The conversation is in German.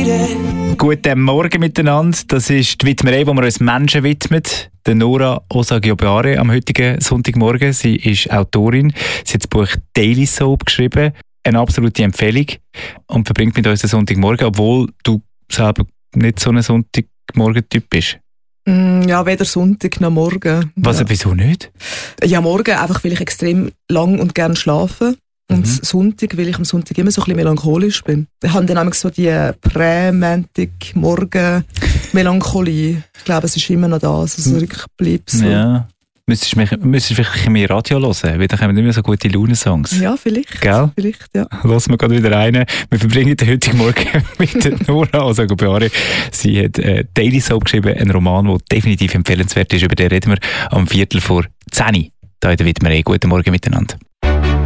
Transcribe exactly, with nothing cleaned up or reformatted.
Guten Morgen miteinander. Das ist die Widmerei, wo wir uns Menschen widmet. Der Nora Osagiobiare am heutigen Sonntagmorgen. Sie ist Autorin. Sie hat das Buch Daily Soap geschrieben. Eine absolute Empfehlung. Und verbringt mit uns den Sonntagmorgen, obwohl du selber nicht so ein Sonntagmorgen-Typ bist. Ja, weder Sonntag noch Morgen. Was, ja. Wieso nicht? Ja, morgen einfach, weil ich extrem lang und gern schlafe. Und Mhm. Sonntag, weil ich am Sonntag immer so ein bisschen melancholisch bin. Ich habe dann nämlich so die Prä-Montag-Morgen-Melancholie. Ich glaube, es ist immer noch da, also so wirklich bleibt so. Ja. Müsstest du mich- müsstest du vielleicht mehr Radio hören, weil dann kommen nicht mehr so gute Laune-Songs. Ja, vielleicht. Gell? Vielleicht, ja. Lassen wir gerade wieder rein. Wir verbringen den heutigen Morgen mit der Nora Osagiobiare. Sie hat äh, Daily Soap geschrieben, einen Roman, der definitiv empfehlenswert ist. Über den reden wir am Viertel vor zehn. Da in der Widmerei. Guten Morgen miteinander.